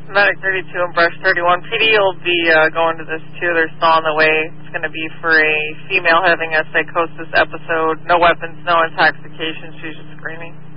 Medic 32 and Brush 31. PD will be going to this too. They're still on the way. It's going to be for a female having a psychosis episode. No weapons, no intoxication. She's just screaming.